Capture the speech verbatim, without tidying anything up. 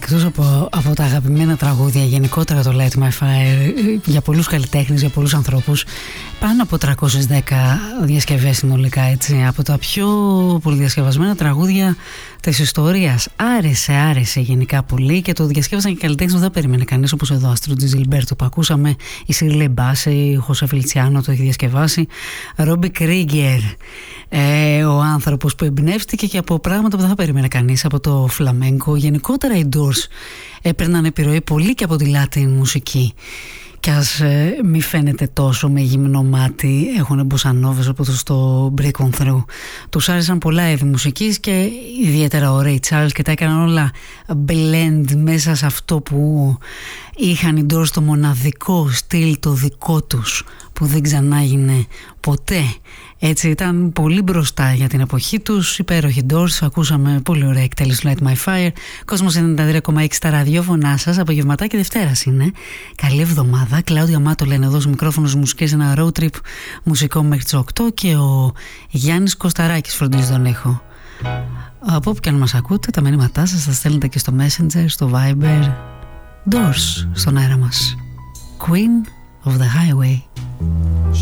εκτός από, από τα αγαπημένα τραγούδια, γενικότερα το Light My Fire για πολλούς καλλιτέχνες, για πολλούς ανθρώπους, πάνω από τριακόσιες δέκα διασκευές συνολικά, έτσι, από τα πιο πολυδιασκευασμένα τραγούδια της ιστορίας. Άρεσε, άρεσε γενικά πολύ και το διασκεύασαν και καλλιτέχνες που δεν περίμενε κανείς, όπως εδώ Αστρούτζη Ζιλμπέρτο που ακούσαμε, η Σίρλε Μπάση, ο Χωσέ Φελιτσιάνο το έχει διασκευάσει, Ρόμπι Κρίγκερ, ε, ο άνθρωπος που εμπνεύστηκε και από πράγματα που δεν θα περίμενε κανείς, από το φλαμέγκο. Γενικότερα οι Doors έπαιρναν επιρροή πολύ και από τη Latin μουσική. Κι ας ε, μη φαίνεται τόσο με γυμνό μάτι, έχουν μποσανόβες όπως το Break On Through. Τους άρεσαν πολλά είδη μουσικής και ιδιαίτερα ο Ray Charles και τα έκαναν όλα blend μέσα σε αυτό που είχαν οι Doors, το μοναδικό στυλ το δικό τους που δεν ξανάγινε ποτέ. Έτσι ήταν πολύ μπροστά για την εποχή τους, υπέροχοι Doors. Ακούσαμε πολύ ωραία εκτέλεση του Light My Fire. Κόσμος ενενήντα τρία κόμμα έξι στα ραδιόφωνά σας. Απογευματάκι Δευτέρας είναι. Καλή εβδομάδα. Κλάουδια Μάτο λένε εδώ στο μικρόφωνο στις μουσικές, ένα road trip μουσικό μέχρι τις οκτώ και ο Γιάννης Κωσταράκης φροντίζει τον ήχο. Από όπου και αν μας ακούτε, τα μηνύματά σας θα στέλνετε και στο Messenger, στο Viber. Doors στον αέρα μας. Queen of the Highway.